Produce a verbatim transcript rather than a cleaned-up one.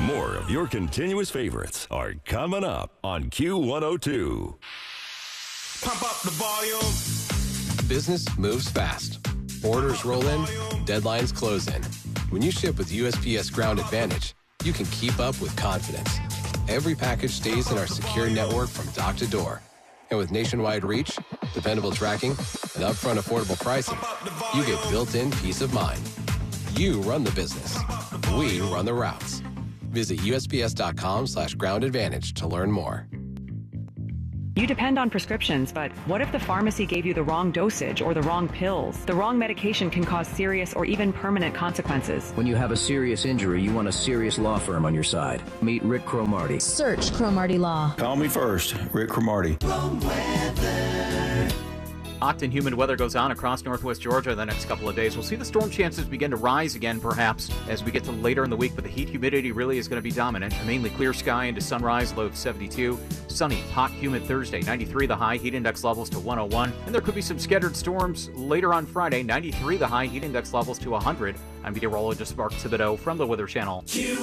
More of your continuous favorites are coming up on Q one oh two. Pump up the volume. Business moves fast. Orders roll in, deadlines close in. When you ship with U S P S Ground Advantage, you can keep up with confidence. Every package stays in our secure network from dock to door. And with nationwide reach, dependable tracking, and upfront affordable pricing, you get built-in peace of mind. You run the business. We run the routes. Visit U S P S dot com slash ground advantage to learn more. You depend on prescriptions, but what if the pharmacy gave you the wrong dosage or the wrong pills? The wrong medication can cause serious or even permanent consequences. When you have a serious injury, you want a serious law firm on your side. Meet Rick Cromartie. Search Cromartie Law. Call me first, Rick Cromartie. Hot and humid weather goes on across northwest Georgia the next couple of days. We'll see the storm chances begin to rise again, perhaps, as we get to later in the week, but the heat humidity really is going to be dominant. A mainly clear sky into sunrise, low of seventy-two. Sunny, hot, humid Thursday, ninety-three the high, heat index levels to one oh one. And there could be some scattered storms later on Friday, ninety-three the high, heat index levels to one hundred. I'm meteorologist Mark Thibodeau from the Weather Channel. Q